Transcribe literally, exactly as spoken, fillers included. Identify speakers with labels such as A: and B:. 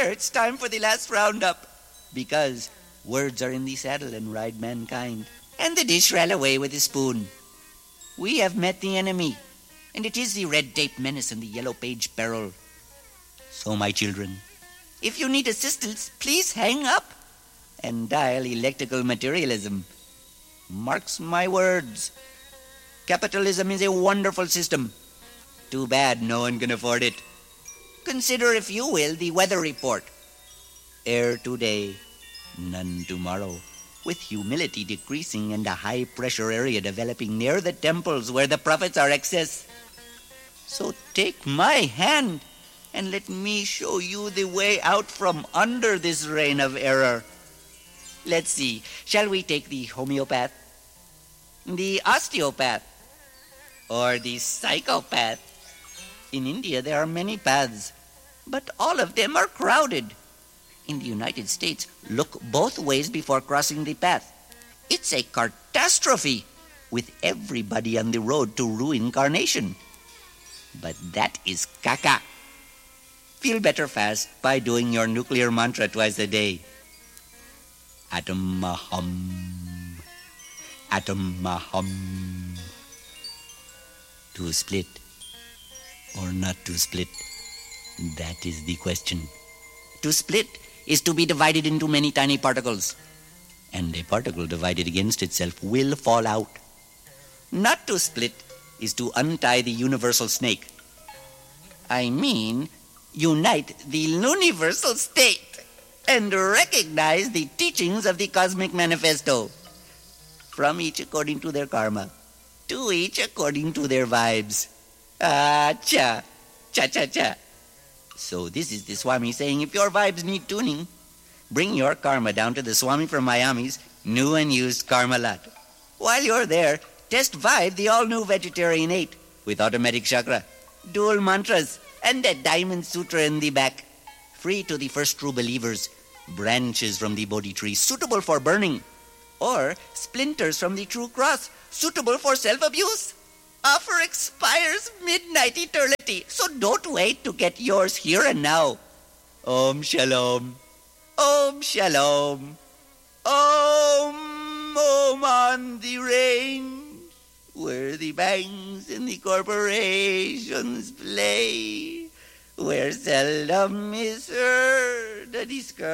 A: swear it's time for the last roundup. Because words are in the saddle and ride mankind. And the dish ran away with the spoon. We have met the enemy, and it is the red-tape menace and the yellow page peril. So, my children, if you need assistance, please hang up and dial electrical materialism. Marks my words. Capitalism is a wonderful system. Too bad no one can afford it. Consider, if you will, the weather report. Air today, none tomorrow, with humidity decreasing and a high-pressure area developing near the temples where the prophets are excess. So take my hand and let me show you the way out from under this reign of error. Let's see, shall we take the homeopath, the osteopath, or the psychopath? In India, there are many paths, but all of them are crowded. In the United States, look both ways before crossing the path. It's a catastrophe, with everybody on the road to ruin carnation. But that is caca. Feel better fast by doing your nuclear mantra twice a day. Atom hum, atom hum. To split or not to split, that is the question. To split is to be divided into many tiny particles, and a particle divided against itself will fall out. Not to split is to untie the universal snake. I mean, unite the universal state and recognize the teachings of the Cosmic Manifesto. From each according to their karma, to each according to their vibes. Ah, cha, cha, cha, cha. So this is the Swami saying, if your vibes need tuning, bring your karma down to the Swami from Miami's new and used Karma Lot. While you're there, test Vibe, the all-new Vegetarian eight, with automatic chakra, dual mantras, and a diamond sutra in the back. Free to the first true believers, branches from the Bodhi tree, suitable for burning, or splinters from the true cross, suitable for self-abuse. Offer expires midnight eternity, so don't wait to get yours here and now. Om Shalom. Om Shalom. Om, Om on the range, where the banks and the corporations play, where seldom is heard a discourse.